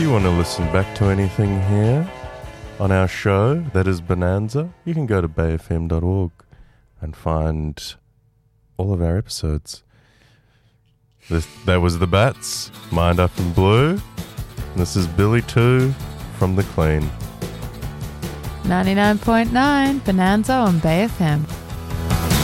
you want to listen back to anything here on our show that is Bonanza, you can go to bayfm.org and find all of our episodes. That was The Bats, Mind Up in Blue. And this is Billy 2 from The Clean. 99.9 Bonanza on Bay FM.